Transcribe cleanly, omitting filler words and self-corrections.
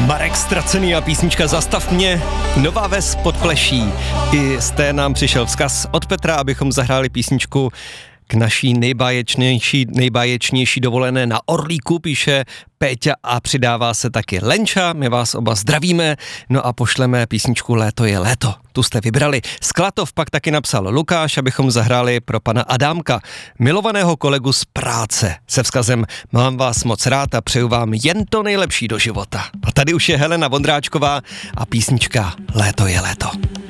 Marek Ztracený a písnička Zastav mě, Nová Ves pod Pleší. I z té nám přišel vzkaz od Petra, abychom zahráli písničku k naší nejbáječnější dovolené na Orlíku, píše Péťa a přidává se taky Lenča, my vás oba zdravíme, no a pošleme písničku Léto je léto, tu jste vybrali. Sklatov pak taky napsal Lukáš, abychom zahráli pro pana Adámka, milovaného kolegu z práce, se vzkazem mám vás moc rád a přeju vám jen to nejlepší do života. A tady už je Helena Vondráčková a písnička Léto je léto.